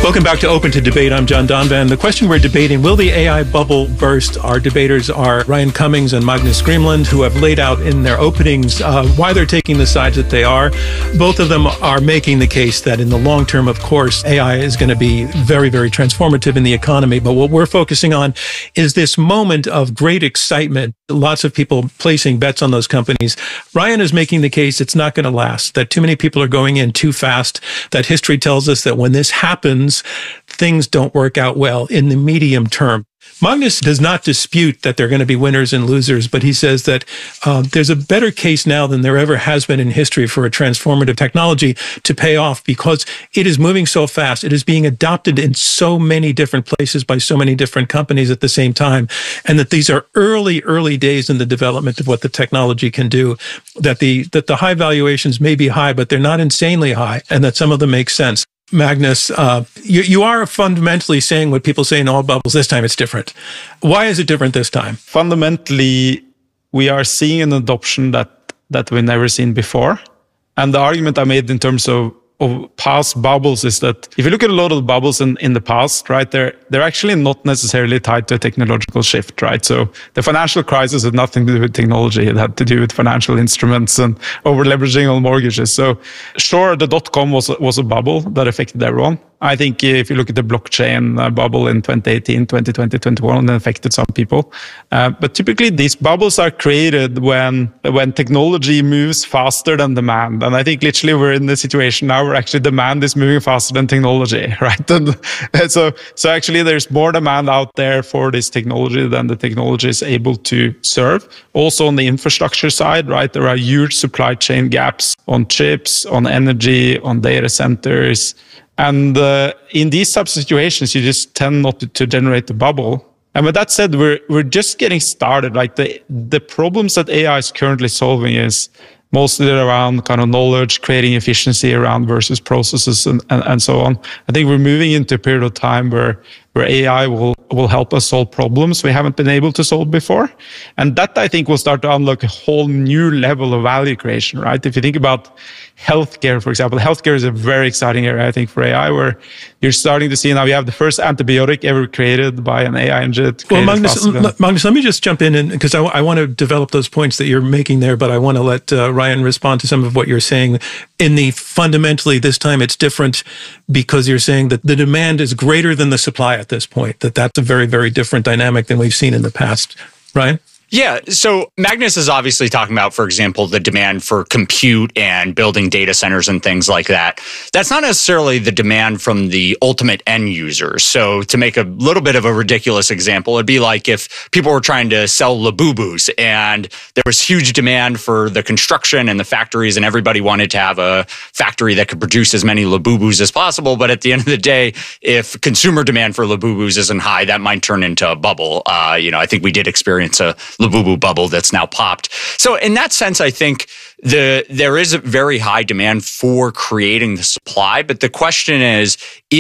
Welcome back to Open to Debate. I'm John Donvan. The question we're debating, will the AI bubble burst? Our debaters are Ryan Cummings and Magnus Greenland, who have laid out in their openings why they're taking the sides that they are. Both of them are making the case that in the long term, of course, AI is going to be very, very transformative in the economy. But what we're focusing on is this moment of great excitement. Lots of people placing bets on those companies. Ryan is making the case it's not going to last, that too many people are going in too fast, that history tells us that when this happens, things don't work out well in the medium term. Magnus does not dispute that there are going to be winners and losers, but he says that there's a better case now than there ever has been in history for a transformative technology to pay off because it is moving so fast. It is being adopted in so many different places by so many different companies at the same time, and that these are early days in the development of what the technology can do, that the high valuations may be high, but they're not insanely high, and that some of them make sense. Magnus, you are fundamentally saying what people say in all bubbles. This time it's different. Why is it different this time? Fundamentally, we are seeing an adoption that we've never seen before. And the argument I made in terms of past bubbles is that if you look at a lot of the bubbles in the past, right, they're actually not necessarily tied to a technological shift, right? So the financial crisis had nothing to do with technology. It had to do with financial instruments and over leveraging on mortgages. So sure, the dot-com was a bubble that affected everyone. I think if you look at the blockchain bubble in 2018, 2020, 2021, it affected some people. But typically these bubbles are created when technology moves faster than demand. And I think literally we're in the situation now where actually demand is moving faster than technology, right? And so actually there's more demand out there for this technology than the technology is able to serve. Also on the infrastructure side, right, there are huge supply chain gaps on chips, on energy, on data centers. And in these types of situations, you just tend not to generate the bubble. And with that said, we're just getting started. Like the problems that AI is currently solving is mostly around kind of knowledge, creating efficiency around versus processes and so on. I think we're moving into a period of time where AI will help us solve problems we haven't been able to solve before. And that, I think, will start to unlock a whole new level of value creation, right? If you think about healthcare, for example, healthcare is a very exciting area, I think, for AI, where you're starting to see now you have the first antibiotic ever created by an AI engine. Well, Magnus, let me just jump in because I want to develop those points that you're making there, but I want to let Ryan respond to some of what you're saying. Fundamentally, this time it's different because you're saying that the demand is greater than the supply at this point, that's a very, very different dynamic than we've seen in the past. Ryan? Yeah. So Magnus is obviously talking about, for example, the demand for compute and building data centers and things like that. That's not necessarily the demand from the ultimate end users. So to make a little bit of a ridiculous example, it'd be like if people were trying to sell Labubus and there was huge demand for the construction and the factories and everybody wanted to have a factory that could produce as many Labubus as possible. But at the end of the day, if consumer demand for Labubus isn't high, that might turn into a bubble. I think we did experience a Labubu bubble that's now popped. So in that sense, I think there is a very high demand for creating the supply. But the question is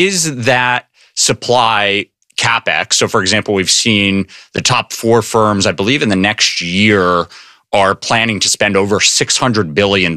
that supply CapEx? So for example, we've seen the top 4 firms, I believe in the next year, are planning to spend over $600 billion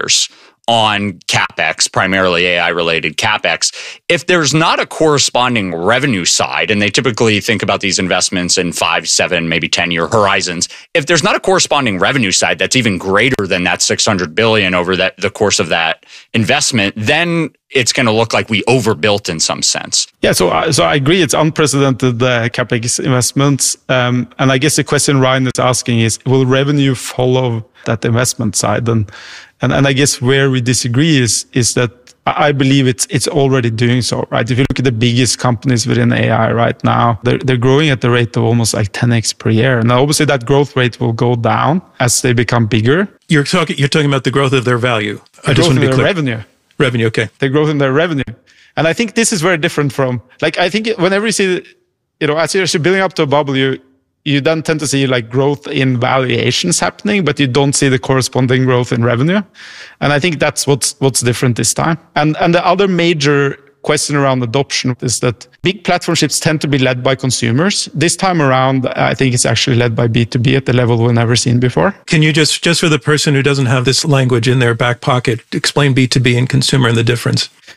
on CapEx, primarily AI-related CapEx. If there's not a corresponding revenue side, and they typically think about these investments in 5, 7, maybe 10-year horizons, if there's not a corresponding revenue side that's even greater than that $600 billion over the course of that investment, then it's going to look like we overbuilt in some sense. Yeah, so I agree. It's unprecedented CapEx investments. And I guess the question Ryan is asking is, will revenue follow that investment side? And I guess where we disagree is that I believe it's already doing so, right? If you look at the biggest companies within AI right now, they're growing at the rate of almost like 10x per year. Now, obviously, that growth rate will go down as they become bigger. You're talking about the growth of their value. I just want to be clear. Revenue. Revenue, okay. The growth in their revenue. And I think this is very different from, like, I think whenever you see, as you're building up to a bubble, you then tend to see like growth in valuations happening, but you don't see the corresponding growth in revenue. And I think that's what's different this time. And the other major question around adoption is that big platform shifts tend to be led by consumers. This time around, I think it's actually led by B2B at the level we've never seen before. Can you just for the person who doesn't have this language in their back pocket, explain B2B and consumer and the difference?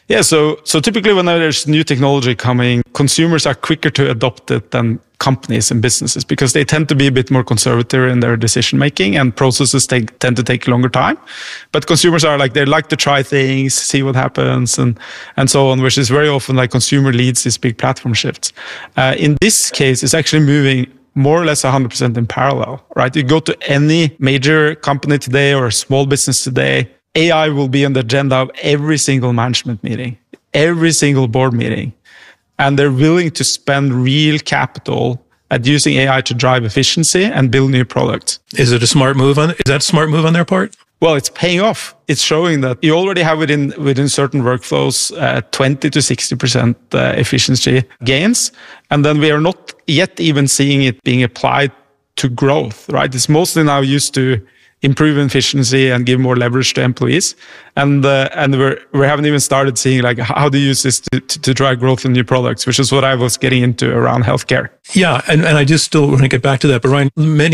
Yeah, so typically when there's new technology coming, consumers are quicker to adopt it than companies and businesses because they tend to be a bit more conservative in their decision making and processes tend to take longer time. But consumers are like, they like to try things, see what happens and so on, which is very often like consumer leads these big platform shifts. In this case, it's actually moving more or less 100% in parallel, right? You go to any major company today or small business today, AI will be on the agenda of every single management meeting, every single board meeting. And they're willing to spend real capital at using AI to drive efficiency and build new products. Is that a smart move on their part? Well, it's paying off. It's showing that you already have within certain workflows 20 to 60% efficiency gains. And then we are not yet even seeing it being applied to growth, right? It's mostly now used to improve efficiency and give more leverage to employees. And we haven't even started seeing like how to use this to drive growth in new products, which is what I was getting into around healthcare. Yeah. And I just still want to get back to that. But Ryan,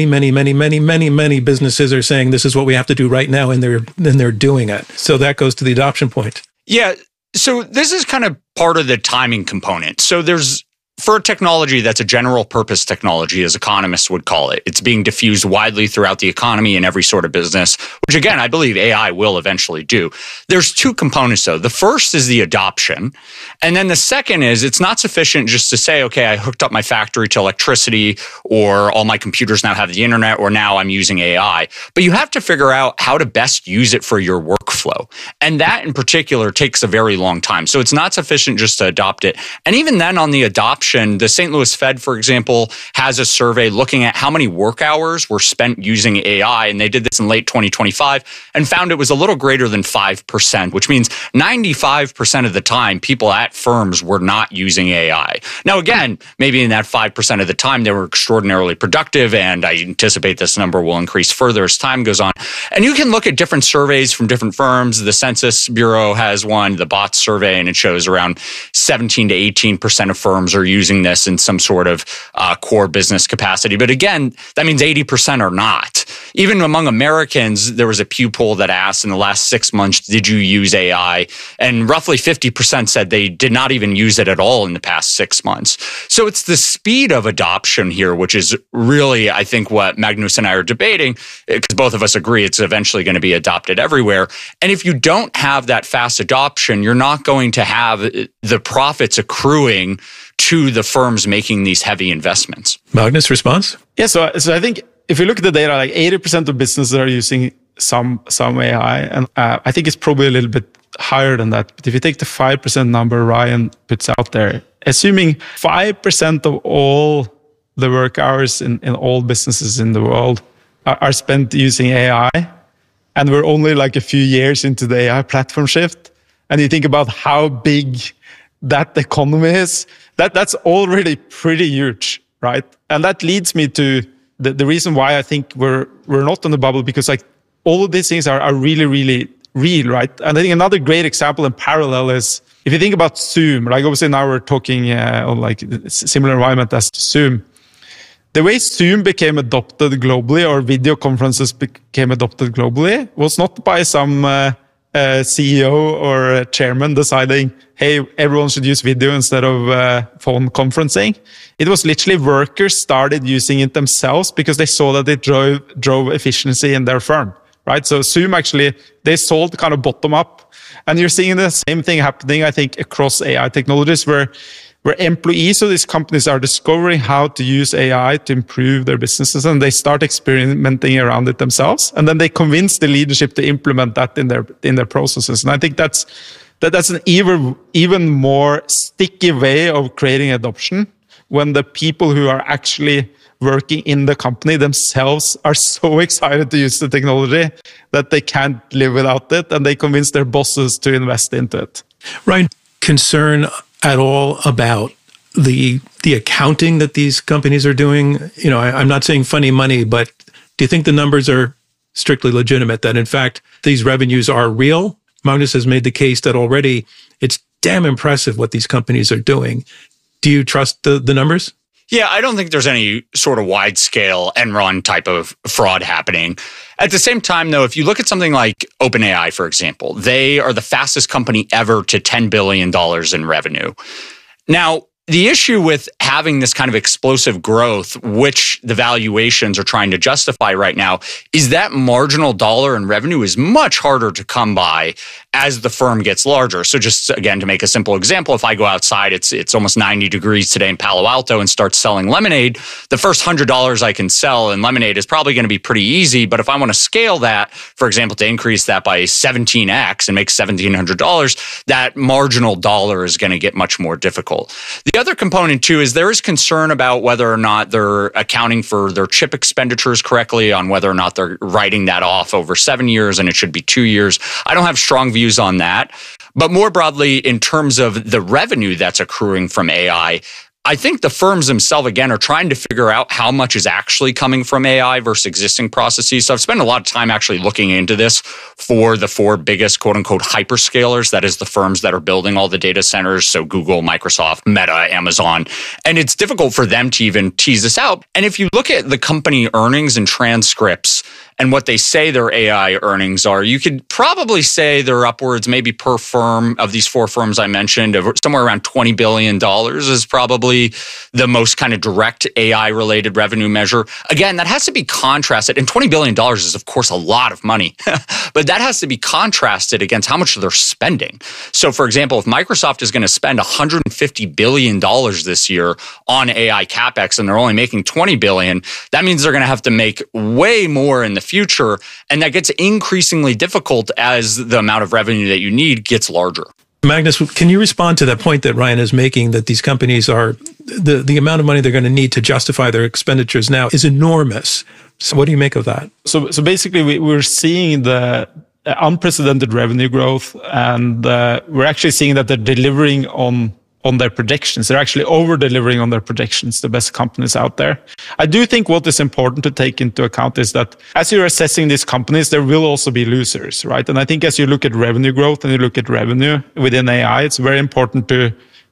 many businesses are saying this is what we have to do right now. And they're doing it. So that goes to the adoption point. Yeah. So this is kind of part of the timing component. So for a technology that's a general purpose technology, as economists would call it, it's being diffused widely throughout the economy and every sort of business, which again, I believe AI will eventually do. There's two components though. The first is the adoption. And then the second is it's not sufficient just to say, okay, I hooked up my factory to electricity or all my computers now have the internet or now I'm using AI. But you have to figure out how to best use it for your workflow. And that in particular takes a very long time. So it's not sufficient just to adopt it. And even then on the adoption, the St. Louis Fed, for example, has a survey looking at how many work hours were spent using AI. And they did this in late 2025 and found it was a little greater than 5%, which means 95% of the time people at firms were not using AI. Now, again, maybe in that 5% of the time, they were extraordinarily productive. And I anticipate this number will increase further as time goes on. And you can look at different surveys from different firms. The Census Bureau has one, the BOTS survey, and it shows around 17 to 18% of firms are using this in some sort of core business capacity. But again, that means 80% are not. Even among Americans, there was a Pew poll that asked in the last 6 months, did you use AI? And roughly 50% said they did not even use it at all in the past 6 months. So it's the speed of adoption here, which is really, I think, what Magnus and I are debating, because both of us agree it's eventually going to be adopted everywhere. And if you don't have that fast adoption, you're not going to have the profits accruing to the firms making these heavy investments. Magnus, response? Yeah, so I think if you look at the data, like 80% of businesses are using some AI, and I think it's probably a little bit higher than that. But if you take the 5% number Ryan puts out there, assuming 5% of all the work hours in all businesses in the world are spent using AI, and we're only like a few years into the AI platform shift, and you think about how big that economy is, that's already pretty huge, right? And that leads me to the reason why I think we're not on the bubble, because like all of these things are really, really real, right? And I think another great example in parallel is if you think about Zoom, like obviously now we're talking on like similar environment as Zoom. The way Zoom became adopted globally, or video conferences became adopted globally, was not by some CEO or chairman deciding, hey, everyone should use video instead of phone conferencing. It was literally workers started using it themselves because they saw that it drove efficiency in their firm, right? So Zoom actually, they sold kind of bottom up. And you're seeing the same thing happening, I think, across AI technologies where employees of these companies are discovering how to use AI to improve their businesses, and they start experimenting around it themselves. And then they convince the leadership to implement that in their processes. And I think that's an even more sticky way of creating adoption, when the people who are actually working in the company themselves are so excited to use the technology that they can't live without it, and they convince their bosses to invest into it. Ryan, concern at all about the accounting that these companies are doing? You know, I'm not saying funny money, but do you think the numbers are strictly legitimate, that in fact these revenues are real? Magnus has made the case that already it's damn impressive what these companies are doing. Do you trust the numbers? Yeah, I don't think there's any sort of wide scale Enron type of fraud happening. At the same time, though, if you look at something like OpenAI, for example, they are the fastest company ever to $10 billion in revenue. Now, the issue with having this kind of explosive growth, which the valuations are trying to justify right now, is that marginal dollar in revenue is much harder to come by as the firm gets larger. So just again, to make a simple example, if I go outside, it's almost 90 degrees today in Palo Alto and start selling lemonade, the first $100 I can sell in lemonade is probably going to be pretty easy. But if I want to scale that, for example, to increase that by 17x and make $1,700, that marginal dollar is going to get much more difficult. The other component too is there is concern about whether or not they're accounting for their chip expenditures correctly, on whether or not they're writing that off over 7 years and it should be 2 years. I don't have strong views on that. But more broadly, in terms of the revenue that's accruing from AI, I think the firms themselves, again, are trying to figure out how much is actually coming from AI versus existing processes. So I've spent a lot of time actually looking into this for the 4 biggest, quote unquote, hyperscalers. That is the firms that are building all the data centers. So Google, Microsoft, Meta, Amazon. And it's difficult for them to even tease this out. And if you look at the company earnings and transcripts and what they say their AI earnings are, you could probably say they're upwards, maybe per firm of these 4 firms I mentioned, of somewhere around $20 billion is probably the most kind of direct AI-related revenue measure. Again, that has to be contrasted, and $20 billion is, of course, a lot of money, but that has to be contrasted against how much they're spending. So, for example, if Microsoft is going to spend $150 billion this year on AI CapEx and they're only making $20 billion, that means they're going to have to make way more in the future, and that gets increasingly difficult as the amount of revenue that you need gets larger. Magnus, can you respond to that point that Ryan is making, that these companies are, the amount of money they're going to need to justify their expenditures now is enormous. So what do you make of that? So basically, we're seeing the unprecedented revenue growth, and we're actually seeing that they're delivering on their projections. They're actually over-delivering on their projections, the best companies out there. I do think what is important to take into account is that as you're assessing these companies, there will also be losers, right? And I think as you look at revenue growth and you look at revenue within AI, it's very important to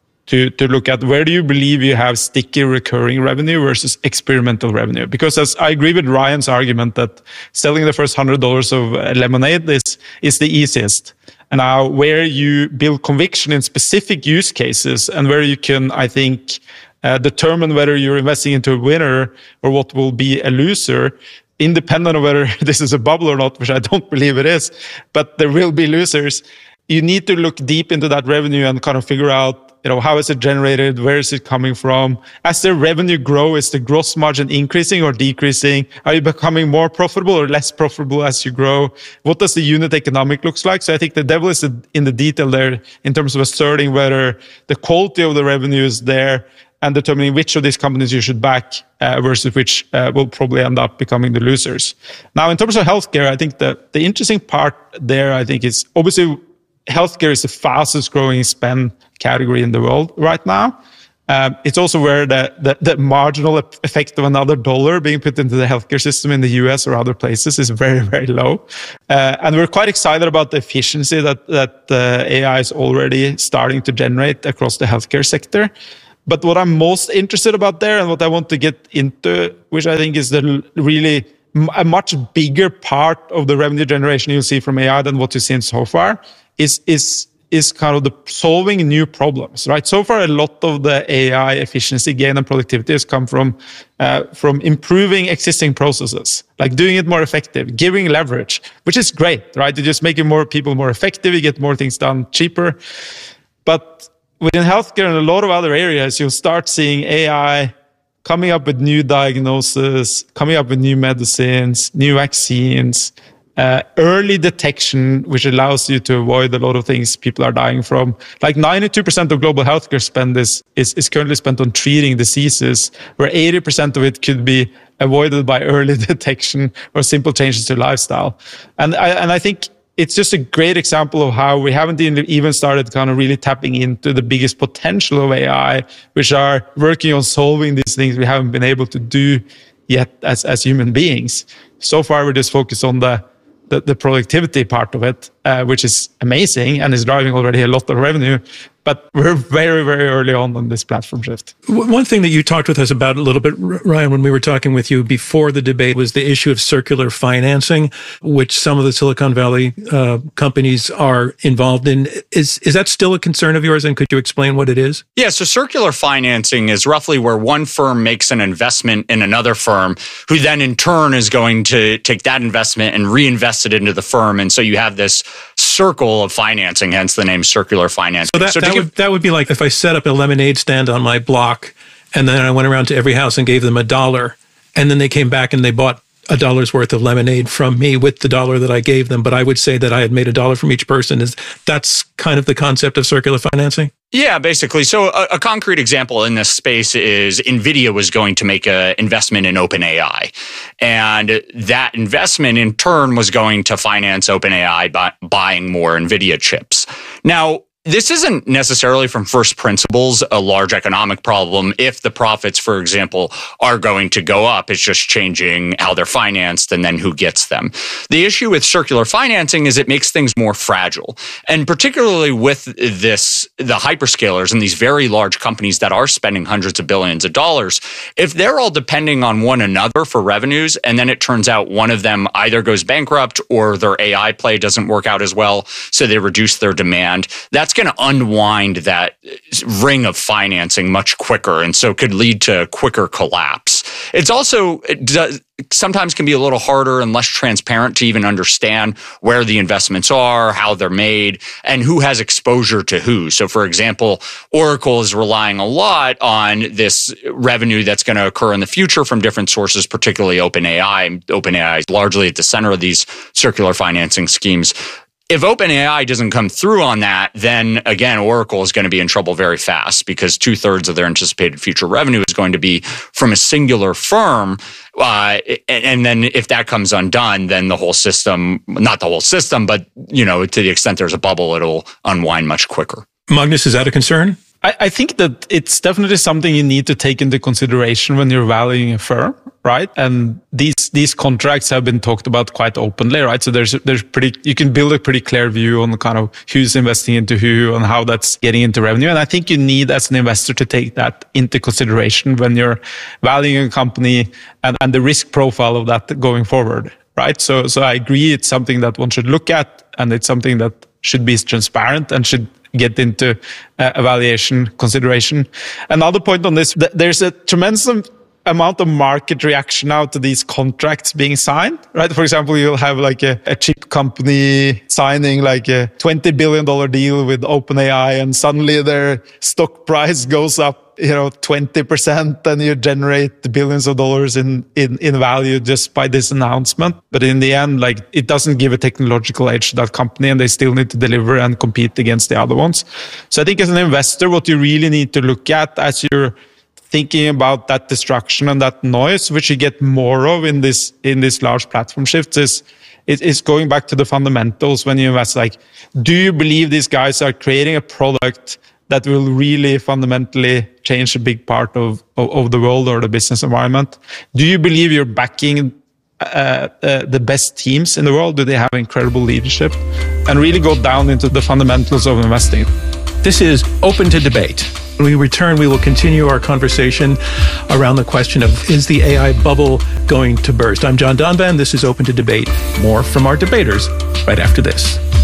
look at where do you believe you have sticky recurring revenue versus experimental revenue. Because as I agree with Ryan's argument that selling the first $100 of lemonade is the easiest. And now where you build conviction in specific use cases and where you can, I think, determine whether you're investing into a winner or what will be a loser, independent of whether this is a bubble or not, which I don't believe it is, but there will be losers. You need to look deep into that revenue and kind of figure out, how is it generated? Where is it coming from? As the revenue grows, is the gross margin increasing or decreasing? Are you becoming more profitable or less profitable as you grow? What does the unit economic looks like? So I think the devil is in the detail there in terms of asserting whether the quality of the revenue is there and determining which of these companies you should back versus which will probably end up becoming the losers. Now, in terms of healthcare, I think the interesting part there, I think, is obviously healthcare is the fastest growing spend category in the world right now. It's also where the marginal effect of another dollar being put into the healthcare system in the US or other places is very, very low. And we're quite excited about the efficiency that AI is already starting to generate across the healthcare sector. But what I'm most interested about there and what I want to get into, which I think is the really a much bigger part of the revenue generation you'll see from AI than what you've seen so far, is kind of the solving new problems, right? So far, a lot of the AI efficiency gain and productivity has come from improving existing processes, like doing it more effective, giving leverage, which is great, right? You just making more people more effective, you get more things done cheaper. But within healthcare and a lot of other areas, you'll start seeing AI coming up with new diagnoses, coming up with new medicines, new vaccines, early detection, which allows you to avoid a lot of things people are dying from. Like 92% of global healthcare spend is currently spent on treating diseases, where 80% of it could be avoided by early detection or simple changes to lifestyle. And I think it's just a great example of how we haven't even started kind of really tapping into the biggest potential of AI, which are working on solving these things we haven't been able to do yet as human beings. So far, we're just focused on the productivity part of it. which is amazing and is driving already a lot of revenue. But we're very, very early on this platform shift. One thing that you talked with us about a little bit, Ryan, when we were talking with you before the debate was the issue of circular financing, which some of the Silicon Valley companies are involved in. Is that still a concern of yours? And could you explain what it is? Yeah, so circular financing is roughly where one firm makes an investment in another firm, who then in turn is going to take that investment and reinvest it into the firm. And so you have this circle of financing, hence the name circular financing. That would be like if I set up a lemonade stand on my block and then I went around to every house and gave them $1, and then they came back and they bought $1 worth of lemonade from me with the $1 that I gave them. But I would say that I had made $1 from each person. That's kind of the concept of circular financing? Yeah, basically. So a concrete example in this space is NVIDIA was going to make an investment in OpenAI. And that investment in turn was going to finance OpenAI by buying more NVIDIA chips. Now, this isn't necessarily from first principles a large economic problem if the profits, for example, are going to go up. It's just changing how they're financed and then who gets them. The issue with circular financing is it makes things more fragile. And particularly with the hyperscalers and these very large companies that are spending hundreds of billions of dollars, if they're all depending on one another for revenues, and then it turns out one of them either goes bankrupt or their AI play doesn't work out as well, so they reduce their demand, that's going to unwind that ring of financing much quicker, and so could lead to quicker collapse. It's also sometimes can be a little harder and less transparent to even understand where the investments are, how they're made, and who has exposure to who. So, for example, Oracle is relying a lot on this revenue that's going to occur in the future from different sources, particularly OpenAI. OpenAI is largely at the center of these circular financing schemes. If OpenAI doesn't come through on that, then again, Oracle is going to be in trouble very fast because 2/3 of their anticipated future revenue is going to be from a singular firm. And then if that comes undone, then the whole system, not the whole system, but to the extent there's a bubble, it'll unwind much quicker. Magnus, is that a concern? I think that it's definitely something you need to take into consideration when you're valuing a firm, right? And these contracts have been talked about quite openly, right? So you can build a pretty clear view on kind of who's investing into who and how that's getting into revenue. And I think you need, as an investor, to take that into consideration when you're valuing a company and the risk profile of that going forward, right? So I agree, it's something that one should look at, and it's something that should be transparent and should get into evaluation consideration. Another point on this, there's a tremendous amount of market reaction now to these contracts being signed, right? For example, you'll have like a chip company signing like a $20 billion deal with OpenAI, and suddenly their stock price goes up 20%, and you generate billions of dollars in value just by this announcement. But in the end, like, it doesn't give a technological edge to that company, and they still need to deliver and compete against the other ones. So I think as an investor, what you really need to look at as you're thinking about that distraction and that noise, which you get more of in this large platform shifts, is going back to the fundamentals when you invest. Like, do you believe these guys are creating a product that will really fundamentally change a big part of the world or the business environment? Do you believe you're backing the best teams in the world? Do they have incredible leadership? And really go down into the fundamentals of investing. This is Open to Debate. When we return, we will continue our conversation around the question of, is the AI bubble going to burst? I'm John Donvan. This is Open to Debate. More from our debaters right after this.